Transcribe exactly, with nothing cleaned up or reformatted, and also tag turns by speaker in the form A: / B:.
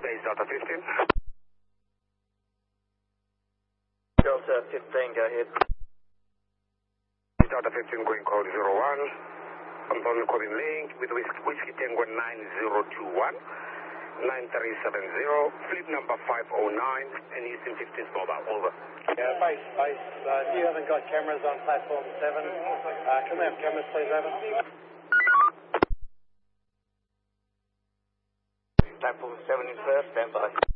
A: Base Delta fifteen.
B: Delta fifteen, go ahead.
A: Delta fifteen going code zero one. Confirm calling link with Whiskey Tango nine zero two one. nine three seven zero, fleet number five oh nine, and Houston fifteenth mobile, over.
C: Yeah, base, base, uh, you haven't got cameras on platform seven. Uh, can we have cameras, please, over?
B: Platform seven is first, stand by.